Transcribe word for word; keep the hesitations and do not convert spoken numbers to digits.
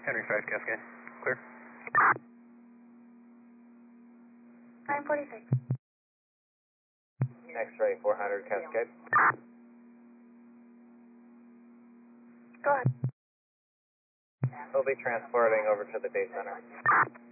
Henry five Cascade. Clear. nine forty-six. X-ray four hundred Cascade. Go ahead. We'll be transporting over to the day center.